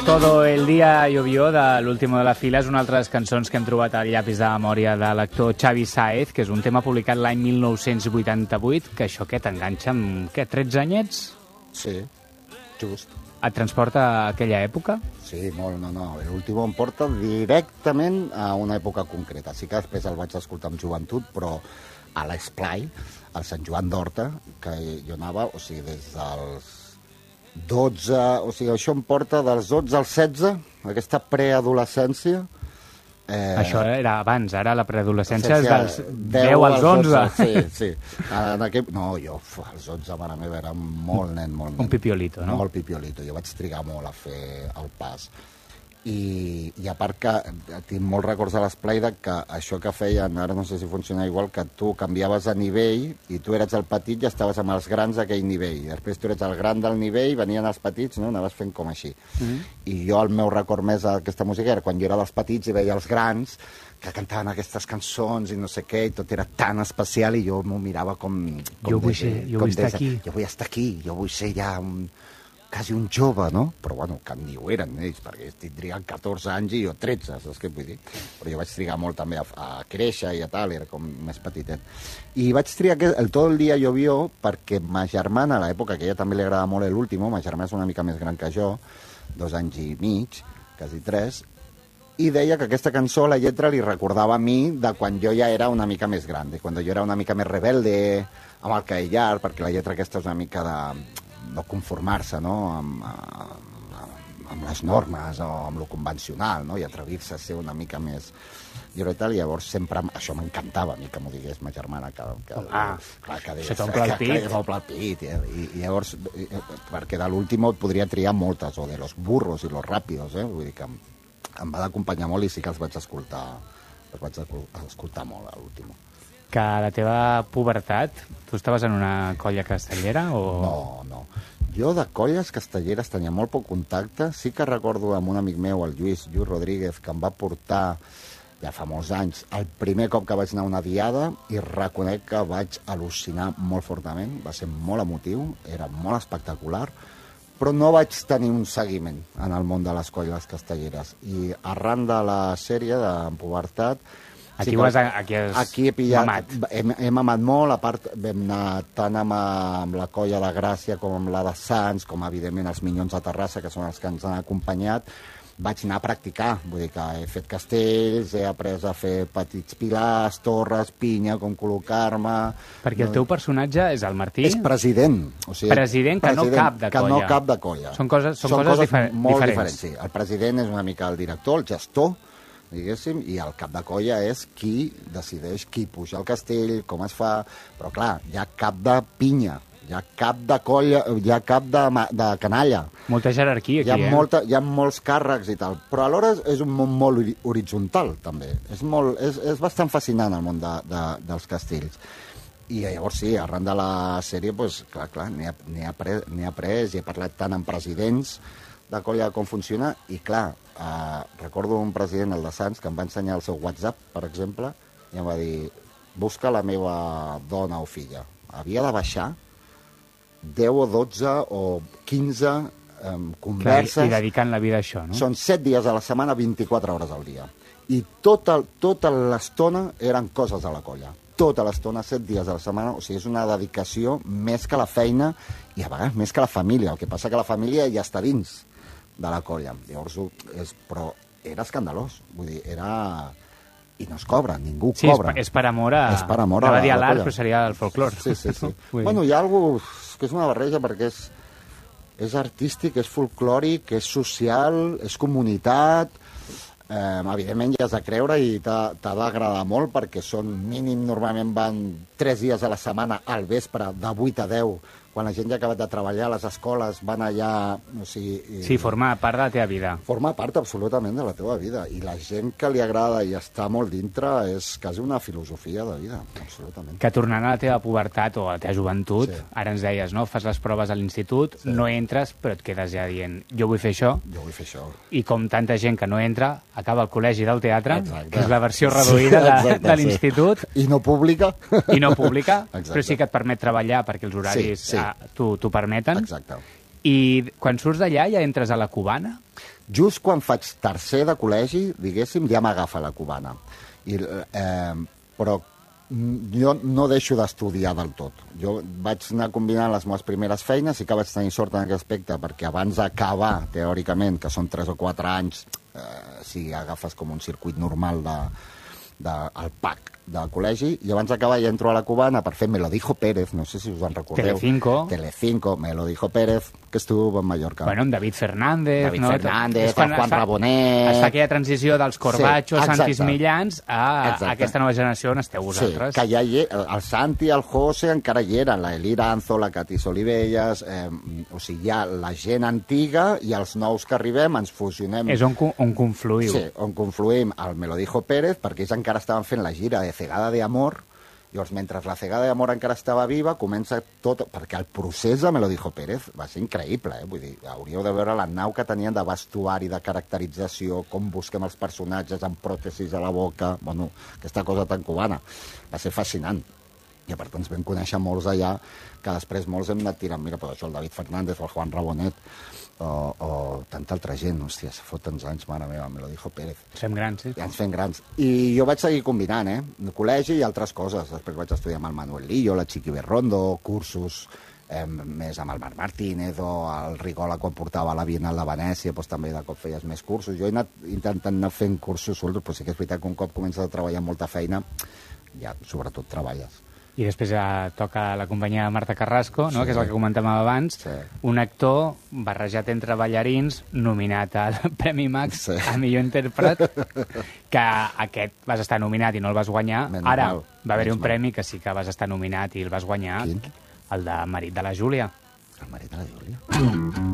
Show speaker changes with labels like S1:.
S1: Todo el día llovió, de l'último de la fila, és una altra de les cançons que hem trobat al llapis de memòria de l'actor Xavi Sáez, que és un tema publicat l'any 1988, que això què t'enganxa amb, 13 anyets?
S2: Sí, just.
S1: Et transporta a aquella època?
S2: Sí, molt, no. L'últim em porta directament a una època concreta. Sí que després el vaig escoltar amb joventut, però a l'Esplai, al Sant Joan d'Horta, que jo anava, o sigui, des dels 12, o sigui, això em porta dels 12 als 16, aquesta preadolescència.
S1: Això era abans, ara la preadolescència és dels 10 als 11.
S2: Sí. No, jo, als 11, mare meva, era molt nen.
S1: Un pipiolito, no?
S2: Molt pipiolito. Jo vaig trigar molt a fer el pas. I a part que tinc molts records de l'Esplai que això que feien, ara no sé si funciona igual, que tu canviaves a nivell i tu eres el petit i estaves amb els grans d'aquell nivell. I després tu eres el gran del nivell, venien els petits, no? Anaves fent com així. I jo el meu record més d'aquesta música era quan jo era dels petits i veia els grans que cantaven aquestes cançons i no sé què, i tot era tan especial i jo m'ho mirava com...
S1: Jo vull estar aquí.
S2: Jo vull estar aquí, jo vull ser ja quasi un jove, no? Però, bueno, que ni ho eren ells, perquè tindrien 14 anys i jo 13, saps què vull dir? Però jo vaig trigar molt també a créixer i a tal, era com més petitet. I vaig triar el Tot el dia llovió perquè ma germana, a l'època, que a ella també li agrada molt l'último, ma germana és una mica més gran que jo, 2 anys i mig, quasi 3, i deia que aquesta cançó, la lletra, li recordava a mi de quan jo ja era una mica més gran, de quan jo era una mica més rebelde, amb el caellar, perquè la lletra aquesta és una mica de no conformar-se, no?, amb les normes o amb lo convencional, no?, i atrevir-se a ser una mica més... I llavors sempre això m'encantava a mi que m'ho digués ma germana, que
S1: això t'omple el pit.
S2: Que t'omple el pit. I llavors, perquè de l'últim et podria triar moltes, o de los burros i los rápidos, vull dir que em va d'acompanyar molt i sí que els vaig escoltar molt a l'últim.
S1: Que a la teva pubertat, tu estaves en una colla castellera o...?
S2: No. Jo de colles castelleres tenia molt poc contacte. Sí que recordo amb un amic meu, el Lluís Rodríguez, que em va portar, ja fa molts anys, el primer cop que vaig anar a una diada i reconec que vaig al·lucinar molt fortament. Va ser molt emotiu, era molt espectacular, però no vaig tenir un seguiment en el món de les colles castelleres. I arran de la sèrie d'en pubertat,
S1: Aquí he pillat, mamat.
S2: Hem amat molt, a part vam anar tant amb la colla de Gràcia com amb la de Sants, com evidentment els Minyons de Terrassa, que són els que ens han acompanyat. Vaig anar a practicar, vull dir que he fet castells, he après a fer petits pilars, torres, pinya, com col·locar-me...
S1: Perquè el teu personatge és el Martí?
S2: És president. O sigui,
S1: president que no cap de colla.
S2: Que no cap de colla.
S1: Són coses
S2: molt diferents. Sí. El president és una mica el director, el gestor, diguéssim, i el cap de colla és qui decideix qui puja al castell, com es fa, però clar, hi ha cap de pinya, hi ha cap de colla, hi ha cap de canalla.
S1: Molta jerarquia aquí,
S2: Hi ha molts càrrecs i tal, però alhora és un món molt horitzontal, també. És bastant fascinant el món dels castells. I llavors sí, arran de la sèrie, doncs, clar, n'he après i he parlat tant amb presidents de colla com funciona, i clar, recordo un president, el de Sants, que em va ensenyar el seu WhatsApp, per exemple, i em va dir, busca la meva dona o filla. Havia de baixar 10 o 12 o 15 converses.
S1: I dedicant la vida a això, no?
S2: Són 7 dies a la setmana, 24 hores al dia. I tota l'estona eren coses a la colla. Tota l'estona, 7 dies a la setmana, o sigui, és una dedicació més que la feina i a vegades més que la família. El que passa que la família ja està dins de la colla. Llavors, però era escandalós. Vull dir, era... I no es cobra, ningú cobra.
S1: És per amor a...
S2: És per amor a la
S1: colla.
S2: l'art,
S1: però seria el folclore.
S2: Sí. Bueno, hi ha alguna cosa que és una barreja perquè és artístic, és folclòric, és social, és comunitat... evidentment ja has de creure i t'ha d'agradar molt perquè són mínim, normalment van 3 dies a la setmana al vespre, de 8 a 10, quan la gent ja ha acabat de treballar, les escoles van allà... O sigui,
S1: sí, formar part de la teva vida.
S2: Formar part absolutament de la teva vida. I la gent que li agrada i està molt dintre és quasi una filosofia de vida, absolutament.
S1: Que tornant a la teva pubertat o a la teva joventut, ara ens deies, no? Fas les proves a l'institut, no entres, però et quedes ja dient, jo vull fer això.
S2: Jo vull fer això.
S1: I com tanta gent que no entra, acaba al col·legi del teatre, que és la versió reduïda de l'institut.
S2: I no pública.
S1: I no pública, però sí que et permet treballar perquè els horaris t'ho permeten.
S2: Exacte.
S1: I quan surts d'allà ja entres a la cubana?
S2: Just quan faig tercer de col·legi, diguéssim, ja m'agafa la cubana. Però jo no deixo d'estudiar del tot. Jo vaig anar combinant les meves primeres feines, sí que vaig tenir sort en aquest aspecte, perquè abans d'acabar, teòricament, que són 3 o 4 anys, si agafes com un circuit normal del PAC del col·legi, i abans d'acabar ja entro a la cubana per fer Me lo dijo Pérez, no sé si us en recordeu. Telecinco, Me lo dijo Pérez, que estuvo en Mallorca.
S1: Bueno, amb David Fernández,
S2: no? Fernández, Juan Rabonet...
S1: Es fa aquella transició dels Corbacho, sí, Santis Millans, a aquesta nova generació on esteu vosaltres.
S2: Sí, que ja el Santi, el José encara hi eren, la Eli Aranzo, la Cati Olivelles, o sigui, ja la gent antiga i els nous que arribem ens fusionem.
S1: És on confluïu.
S2: Sí, on confluïm al Me lo dijo Pérez, perquè ells encara estaven fent la gira de Cegada de Amor. Llavors, mentre la Cegada de Amor encara estava viva, comença tot... Perquè el procés de Me lo dijo Pérez va ser increïble, Vull dir, hauríeu de veure la nau que tenien de vestuari, de caracterització, com busquem els personatges amb pròtesis a la boca... Bueno, aquesta cosa tan cubana. Va ser fascinant. I a part ens vam conèixer molts allà, que després molts hem anat tirant, mira, però això, el David Fernández, el Juan Rabonet, o tanta altra gent, hòstia, se fot tants anys, mare meva, Me lo dijo Pérez.
S1: Ens fem grans, sí.
S2: Ja ens fem grans. I jo vaig seguir combinant, el col·legi i altres coses. Després vaig estudiar amb el Manuel Lillo, la Chiqui Berrondo, cursos més amb el Marc Martínez o el Rigola quan portava a la Bienal de Venècia, doncs també de cop feies més cursos. Jo he anat intentant anar fent cursos solts, però sí que és veritat que un cop comences a treballar amb molta feina, ja sobretot treballes.
S1: I després toca la companyia de Marta Carrasco, no? Que és el que comentàvem abans, un actor barrejat entre ballarins, nominat al Premi Max a millor intèrpret, que aquest vas estar nominat i no el vas guanyar. Ara va haver-hi un premi que sí que vas estar nominat i el vas guanyar.
S2: Quin?
S1: El de Marit de la Júlia.
S2: El Marit de la Júlia?